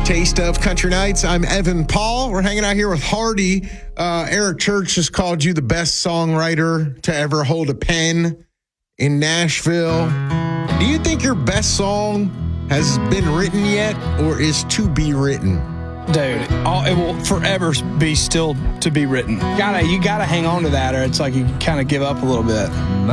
Taste of Country Nights. I'm Evan Paul. We're hanging out here with Hardy. Eric Church has called you the best songwriter to ever hold a pen in Nashville. Do you think your best song has been written yet or is to be written? Dude, it will forever be still to be written. You gotta hang on to that, or it's like you kind of give up a little bit.